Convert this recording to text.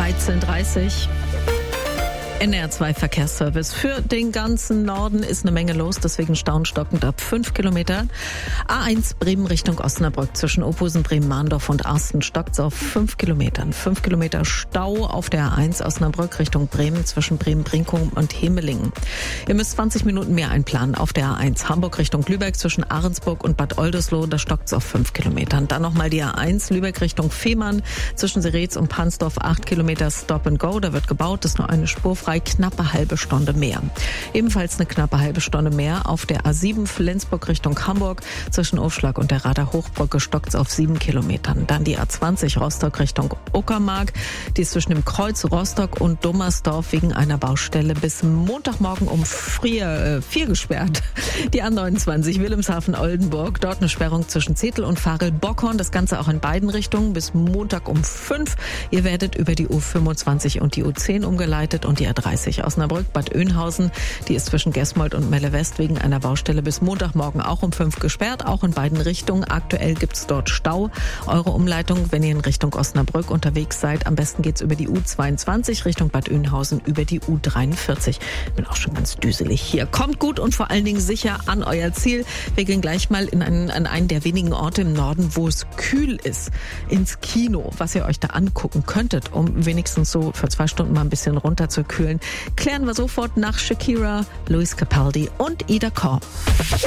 13:30 NR2 Verkehrsservice. Für den ganzen Norden ist eine Menge los, deswegen Stauen stockend ab 5 Kilometer. A1 Bremen Richtung Osnabrück zwischen Opusen, Bremen-Mahndorf und Arsten stockt auf 5 Kilometern. 5 Kilometer Stau auf der A1 Osnabrück Richtung Bremen zwischen Bremen-Brinkum und Hemelingen. Ihr müsst 20 Minuten mehr einplanen auf der A1 Hamburg Richtung Lübeck zwischen Ahrensburg und Bad Oldesloe. Da stockt es auf 5 Kilometern. Dann nochmal die A1 Lübeck Richtung Fehmarn zwischen Seretz und Pansdorf 8 Kilometer Stop and Go. Da wird gebaut, ist nur eine Spur frei, knappe halbe Stunde mehr. Ebenfalls eine knappe halbe Stunde mehr auf der A7 Flensburg Richtung Hamburg zwischen Aufschlag und der Rader Hochbrücke stockt auf 7 Kilometern. Dann die A20 Rostock Richtung Uckermark, die ist zwischen dem Kreuz Rostock und Dommersdorf wegen einer Baustelle bis Montagmorgen um 4 gesperrt. Die A29 Wilhelmshaven Oldenburg, dort eine Sperrung zwischen Zetel und Varel-Bockhorn, das Ganze auch in beiden Richtungen bis Montag um 5. Ihr werdet über die U25 und die U10 umgeleitet und die A30 Osnabrück Bad Oeynhausen, die ist zwischen Gesmold und Melle West wegen einer Baustelle bis Montagmorgen auch um 5 gesperrt, auch in beiden Richtungen. Aktuell gibt's dort Stau. Eure Umleitung, wenn ihr in Richtung Osnabrück unterwegs seid, am besten geht's über die U22 Richtung Bad Oeynhausen über die U43. Bin auch schon ganz düselig hier. Kommt gut und vor allen Dingen sicher an euer Ziel. Wir gehen gleich mal an einen der wenigen Orte im Norden, wo es kühl ist, ins Kino, was ihr euch da angucken könntet, um wenigstens so für 2 Stunden mal ein bisschen runterzukühlen. Klären wir sofort nach Shakira, Luis Capaldi und Ida Korn.